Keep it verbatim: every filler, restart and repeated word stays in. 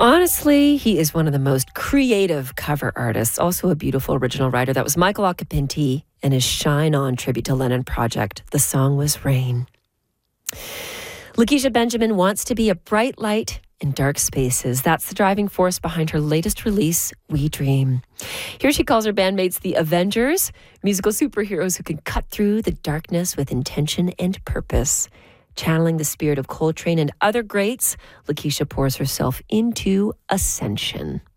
Honestly, he is one of the most creative cover artists, also a beautiful original writer. That was Michael Occhipinti and his Shine On tribute to Lennon project. The song was Rain. Lakecia Benjamin wants to be a bright light in dark spaces. That's the driving force behind her latest release, We Dream. Here she calls her bandmates the Avengers, musical superheroes who can cut through the darkness with intention and purpose. Channeling the spirit of Coltrane and other greats, Lakecia pours herself into Ascension.